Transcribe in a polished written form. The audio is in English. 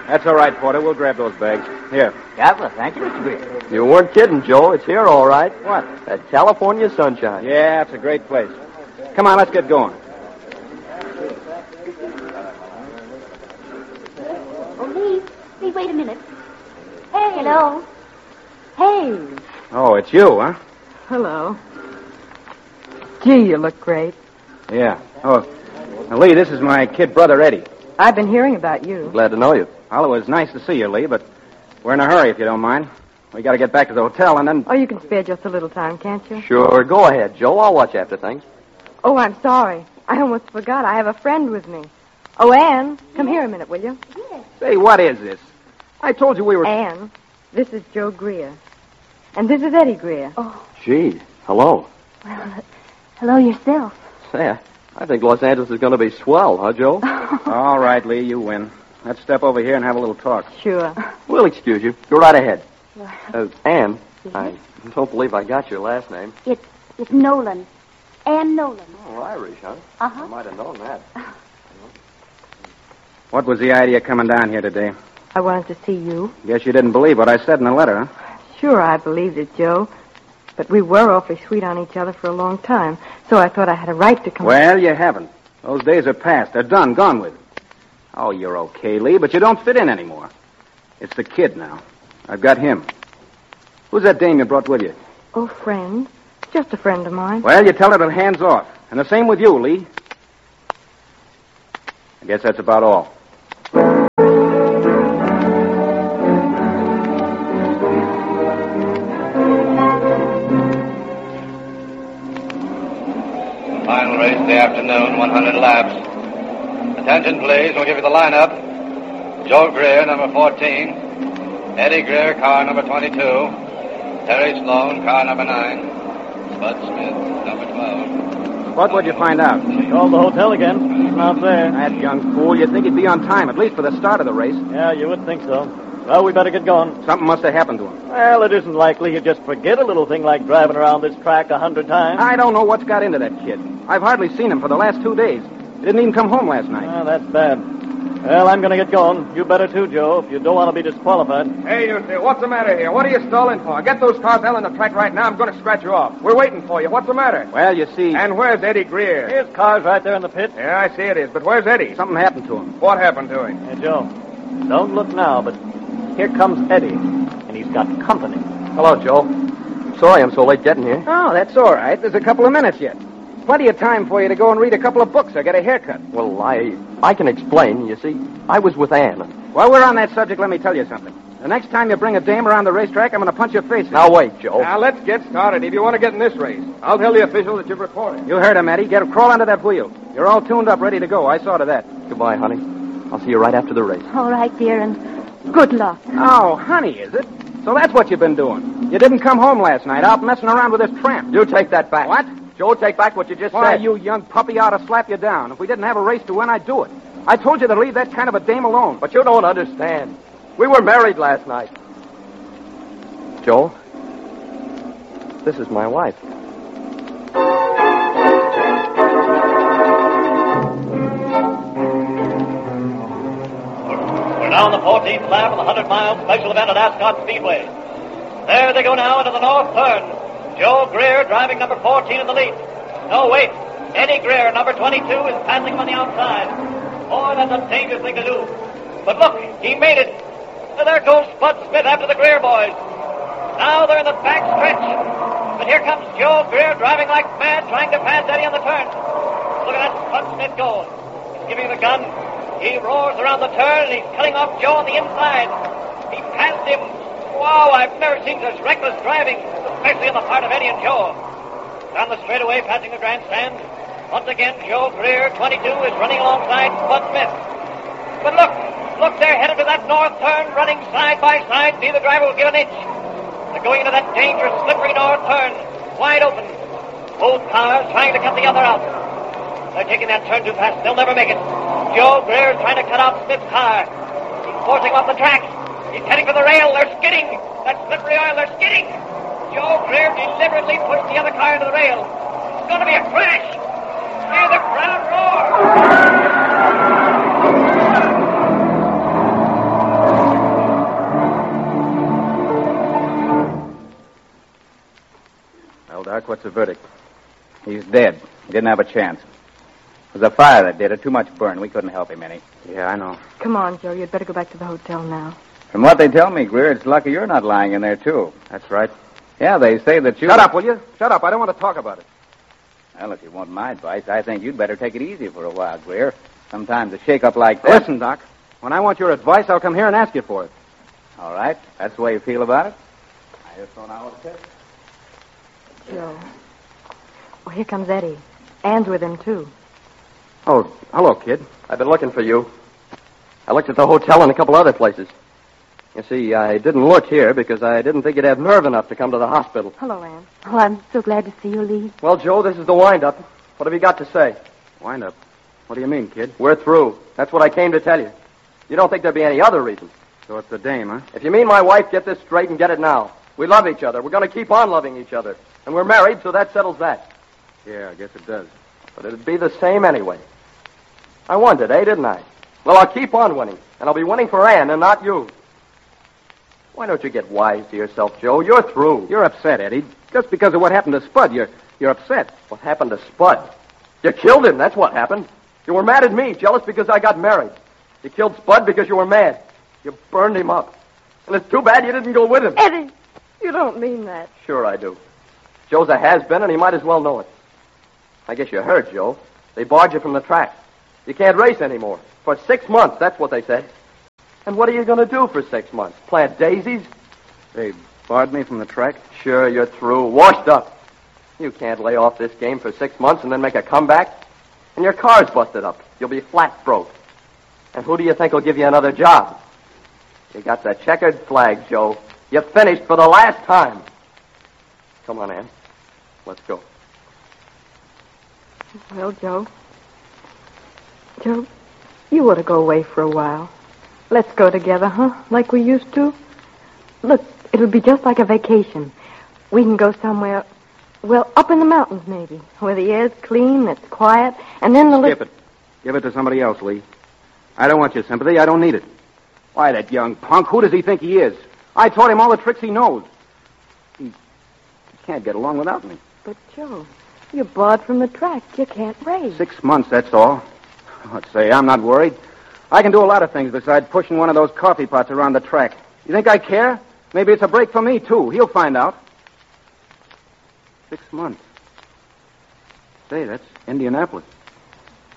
That's all right, Porter. We'll grab those bags. Here. Yeah, well, thank you, Mr. Greer. You weren't kidding, Joe. It's here, all right. What? That California sunshine. Yeah, it's a great place. Come on, let's get going. Oh, Lee, wait a minute. Hey. Hello. Hey. Oh, it's you, huh? Hello. Gee, you look great. Yeah. Oh, now, Lee, this is my kid brother, Eddie. I've been hearing about you. Glad to know you. Well, it was nice to see you, Lee, but we're in a hurry, if you don't mind. We got to get back to the hotel, and then... Oh, you can spare just a little time, can't you? Sure. Go ahead, Joe. I'll watch after things. Oh, I'm sorry. I almost forgot. I have a friend with me. Oh, Anne, come here a minute, will you? Yes. Say, what is this? I told you we were... Anne, this is Joe Greer. And this is Eddie Greer. Oh, Gee, hello. well, hello yourself. Say, I think Los Angeles is going to be swell, huh, Joe? All right, Lee, you win. Let's step over here and have a little talk. Sure. We'll excuse you. Go right ahead. Anne, I don't believe I got your last name. It's Nolan. Anne Nolan. Oh, Irish, huh? Uh-huh. I might have known that. What was the idea coming down here today? I wanted to see you. Guess you didn't believe what I said in the letter, huh? Sure, I believed it, Joe. But we were awfully sweet on each other for a long time, so I thought I had a right to come... Well, you haven't. Those days are past. They're done, gone with. Oh, you're okay, Lee, but you don't fit in anymore. It's the kid now. I've got him. Who's that dame you brought with you? Oh, friend. Just a friend of mine. Well, you tell her to hands off. And the same with you, Lee. I guess that's about all. Final race of the afternoon, 100 laps. Attention, please. We'll give you the lineup. Joe Greer, number 14. Eddie Greer, car number 22. Terry Sloan, car number 9. Bud Smith, number 12. What would you find out? Called the hotel again. He's not there. That young fool. You'd think he'd be on time, at least for the start of the race. Yeah, you would think so. Well, we better get going. Something must have happened to him. Well, it isn't likely he'd just forget a little thing like driving around this track 100 times. I don't know what's got into that kid. I've hardly seen him for the last 2 days. He didn't even come home last night. Ah, that's bad. Well, I'm going to get going. You better too, Joe, if you don't want to be disqualified. Hey, you two, what's the matter here? What are you stalling for? Get those cars out on the track right now. I'm going to scratch you off. We're waiting for you. What's the matter? Well, you see... And where's Eddie Greer? His car's right there in the pit. Yeah, I see it is. But where's Eddie? Something happened to him. What happened to him? Hey, Joe, don't look now, but here comes Eddie, and he's got company. Hello, Joe. Sorry I'm so late getting here. Oh, that's all right. There's a couple of minutes yet. Plenty of time for you to go and read a couple of books or get a haircut. Well, I can explain. You see, I was with Anne. While we're on that subject, let me tell you something. The next time you bring a dame around the racetrack, I'm going to punch your face in. Now, wait, Joe. Now, let's get started. If you want to get in this race, I'll tell the official that you've reported. You heard him, Eddie. Crawl under that wheel. You're all tuned up, ready to go. I saw to that. Goodbye, honey. I'll see you right after the race. All right, dear, and good luck. Oh, honey, is it? So that's what you've been doing. You didn't come home last night, out messing around with this tramp. You take that back. What? Joe, take back what you just Why, said. you young puppy, I ought to slap you down. If we didn't have a race to win, I'd do it. I told you to leave that kind of a dame alone. But you don't understand. We were married last night. Joe, this is my wife. We're now on the 14th lap of the 100-mile special event at Ascot Speedway. There they go now into the north turn. Joe Greer driving number 14 in the lead. No, wait. Eddie Greer, number 22, is passing him on the outside. Boy, that's a dangerous thing to do. But look, he made it. And there goes Spud Smith after the Greer boys. Now they're in the back stretch. But here comes Joe Greer driving like mad, trying to pass Eddie on the turn. Look at that Spud Smith go. He's giving the gun. He roars around the turn, and he's cutting off Joe on the inside. He passed him. Wow, I've never seen such reckless driving, especially on the part of Eddie and Joe. Down the straightaway, passing the grandstand. Once again, Joe Greer, 22, is running alongside Spud Smith. But look, they're headed to that north turn, running side by side. Neither driver will give an inch. They're going into that dangerous, slippery north turn, wide open. Both cars trying to cut the other out. They're taking that turn too fast. They'll never make it. Joe Greer is trying to cut out Smith's car. He's forcing off the track. He's heading for the rail. They're skidding. That slippery oil, they're skidding. Joe Greer deliberately pushed the other car into the rail. It's going to be a crash. Hear the crowd roar. the verdict? He's dead. He didn't have a chance. It was a fire that did it. Too much burn. We couldn't help him any. Yeah, I know. Come on, Joe. You'd better go back to the hotel now. From what they tell me, Greer, it's lucky you're not lying in there, too. That's right. Yeah, they say that you... Shut up, will you? Shut up. I don't want to talk about it. Well, if you want my advice, I think you'd better take it easy for a while, Greer. Sometimes a shake-up like that... Listen, Doc. When I want your advice, I'll come here and ask you for it. All right. That's the way you feel about it? I just don't know what to say. Joe. Well, here comes Eddie. Ann's with him, too. Oh, hello, kid. I've been looking for you. I looked at the hotel and a couple other places. You see, I didn't look here because I didn't think you'd have nerve enough to come to the hospital. Hello, Ann. Oh, I'm so glad to see you, Lee. Well, Joe, this is the wind-up. What have you got to say? Wind up. What do you mean, kid? We're through. That's what I came to tell you. You don't think there'd be any other reason? So it's the dame, huh? If you mean my wife, get this straight and get it now. We love each other. We're going to keep on loving each other. And we're married, so that settles that. Yeah, I guess it does. But it'd be the same anyway. I won today, didn't I? Well, I'll keep on winning. And I'll be winning for Ann and not you. Why don't you get wise to yourself, Joe? You're through. You're upset, Eddie. Just because of what happened to Spud, you're upset. What happened to Spud? You killed him, that's what happened. You were mad at me, jealous because I got married. You killed Spud because you were mad. You burned him up. And it's too bad you didn't go with him. Eddie, you don't mean that. Sure I do. Joe's a has-been, and he might as well know it. I guess you heard, Joe. They barred you from the track. You can't race anymore. For 6 months, that's what they said. And what are you going to do for 6 months? Plant daisies? They barred me from the track? Sure, you're through. Washed up. You can't lay off this game for 6 months and then make a comeback. And your car's busted up. You'll be flat broke. And who do you think will give you another job? You got the checkered flag, Joe. You finished for the last time. Come on, Ann. Let's go. Well, Joe, you ought to go away for a while. Let's go together, huh? Like we used to. Look, it'll be just like a vacation. We can go somewhere, well, up in the mountains maybe, where the air's clean, it's quiet, and then Skip it. Give it to somebody else, Lee. I don't want your sympathy. I don't need it. Why, that young punk, who does he think he is? I taught him all the tricks he knows. He can't get along without me. But, Joe, you're barred from the track. You can't race. 6 months, that's all. Let's say, I'm not worried. I can do a lot of things besides pushing one of those coffee pots around the track. You think I care? Maybe it's a break for me, too. He'll find out. 6 months. Say, that's Indianapolis.